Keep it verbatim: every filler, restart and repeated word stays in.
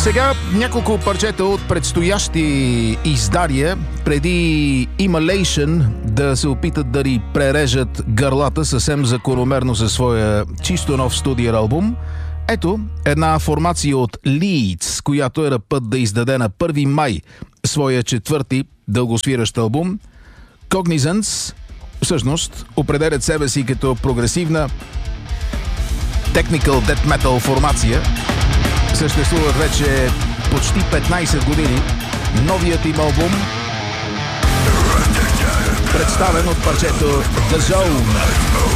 Сега няколко парчета от предстоящи издания, преди Immolation да се опитат да ни прережат гърлата съвсем закономерно със своя чисто нов студиен албум. Ето една формация от Leeds, която е на път да издаде на първи май своя четвърти дългосвиращ албум. Cognizance всъщност определят себе си като прогресивна Technical Death Metal формация. Съществуват вече почти петнайсет години. Новият им албум, представен от парчето The Zone.